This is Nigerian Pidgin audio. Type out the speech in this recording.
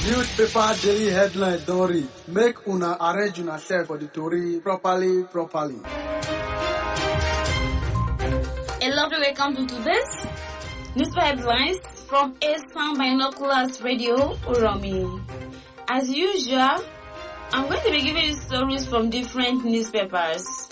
Newspaper daily headlines don read. Make una arrange una self for the story properly. A lovely welcome to today's newspaper headlines from Sound Binoculars Radio Uromi. As usual, I'm going to be giving you stories from different newspapers.